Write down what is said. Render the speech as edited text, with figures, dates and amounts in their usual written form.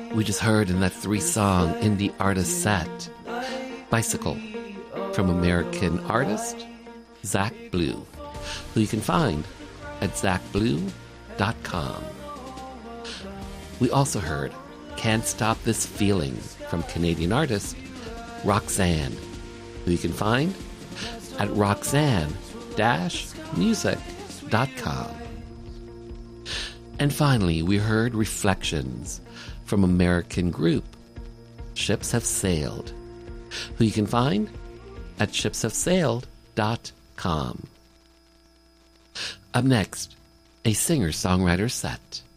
We just heard in that three-song indie artist set, Bicycle, from American artist Zach Blue, who you can find at zachblue.com. We also heard Can't Stop This Feeling from Canadian artist Roxanne, who you can find at roxanne-music.com. And finally, we heard Reflections from American group Ships Have Sailed, who you can find at shipshavesailed.com. Up next, a singer-songwriter set.